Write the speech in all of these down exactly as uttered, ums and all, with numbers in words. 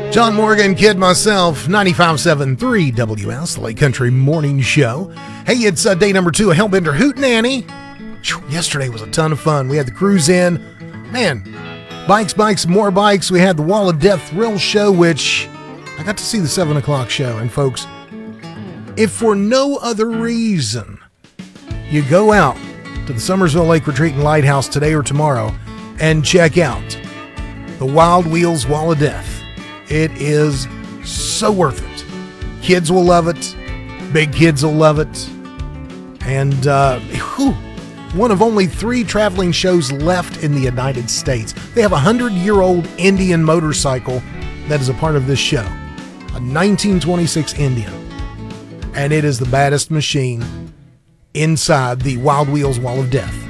John Morgan, Kid myself, ninety-five point seven point three W S, the Lake Country Morning Show. Hey, it's uh, day number two of Hellbender Hootenanny. Yesterday was a ton of fun. We had the cruise in. Man, bikes, bikes, more bikes. We had the Wall of Death Thrill Show, which I got to see the seven o'clock show. And folks, if for no other reason you go out to the Summersville Lake Retreat and Lighthouse today or tomorrow and check out the Wild Wheels Wall of Death, it is so worth it. Kids will love it. Big kids will love it. And uh, whew, one of only three traveling shows left in the United States. They have a hundred-year-old Indian motorcycle that is a part of this show. A nineteen twenty-six Indian. And it is the baddest machine inside the Wild Wheels Wall of Death.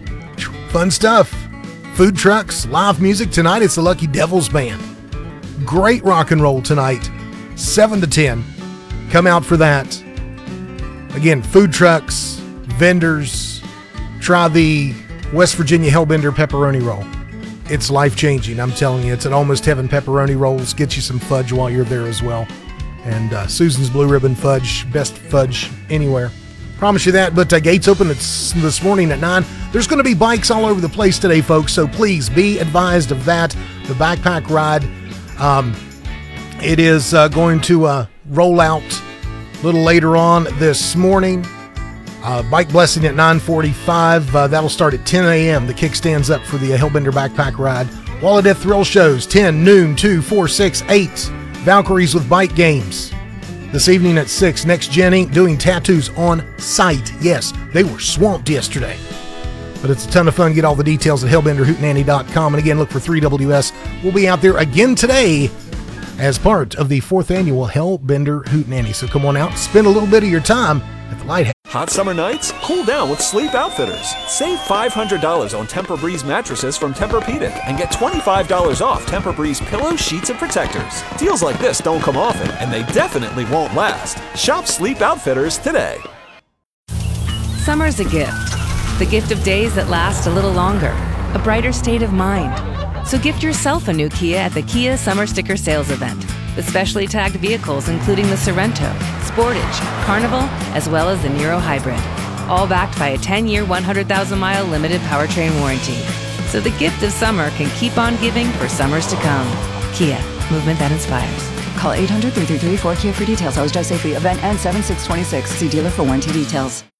Fun stuff. Food trucks, live music. Tonight it's the Lucky Devils Band. Great rock and roll tonight, seven to ten. Come out for that. Again, food trucks, vendors. Try the West Virginia Hellbender pepperoni roll. It's life-changing, I'm telling you. It's an Almost Heaven pepperoni rolls. Get you some fudge while you're there as well. And uh, Susan's Blue Ribbon Fudge, best fudge anywhere. Promise you that, but uh, gates open it's this morning at nine. There's going to be bikes all over the place today, folks, so please be advised of that. The backpack ride, um, it is uh, going to uh, roll out a little later on this morning. Uh, bike blessing at nine forty-five. Uh, that'll start at ten a.m. The kickstand's up for the uh, Hellbender backpack ride. Wall of Death Thrill shows, ten, noon, two, four, six, eight. Valkyries with bike games. This evening at six, Next Gen Incorporated doing tattoos on site. Yes, they were swamped yesterday. But it's a ton of fun. Get all the details at hellbender hootenanny dot com. And again, look for three W S. We'll be out there again today as part of the fourth annual Hellbender Hootenanny. So come on out, spend a little bit of your time at the Lighthouse. Hot summer nights? Cool down with Sleep Outfitters. Save five hundred dollars on Tempur-Breeze mattresses from Tempur-Pedic and get twenty-five dollars off Tempur-Breeze pillows, sheets, and protectors. Deals like this don't come often, and they definitely won't last. Shop Sleep Outfitters today. Summer's a gift. The gift of days that last a little longer. A brighter state of mind. So gift yourself a new Kia at the Kia Summer Sticker Sales Event. With specially tagged vehicles including the Sorento, Sportage, Carnival, as well as the Niro Hybrid. All backed by a ten-year, one hundred thousand mile limited powertrain warranty. So the gift of summer can keep on giving for summers to come. Kia, movement that inspires. Call eight hundred, three three three, four K I A for details. Always drive safely. Event ends seven six twenty-six. See dealer for warranty details.